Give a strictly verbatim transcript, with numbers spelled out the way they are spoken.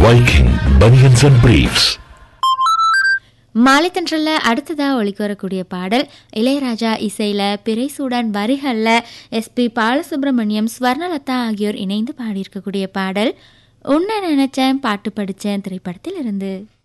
Viking Bunions and Briefs. மாலை தென்றல்ல அடுத்ததா ஒலிக்கு வரக்கூடிய பாடல் இளையராஜா இசையில பிறைசூடன் வரிகள்ல எஸ்பி பாலசுப்ரமணியம், ஸ்வர்ணலதா ஆகியோர் இணைந்து பாடியிருக்கக்கூடிய பாடல் உன்னை நினைச்சேன் பாட்டு படிச்சேன் திரைப்படத்தில் இருந்து.